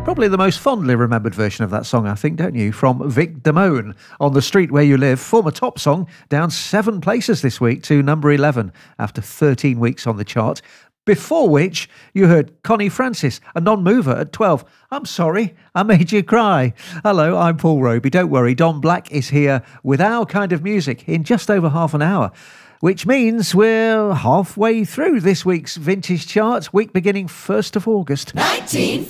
Probably the most fondly remembered version of that song, I think, don't you? From Vic Damone, On the Street Where You Live, former top song, down 7 places this week to number 11 after 13 weeks on the chart. Before which, you heard Connie Francis, a non-mover at 12. I'm sorry, I made you cry. Hello, I'm Paul Roby. Don't worry, Don Black is here with our kind of music in just over half an hour, which means we're halfway through this week's Vintage Chart, week beginning 1st of August.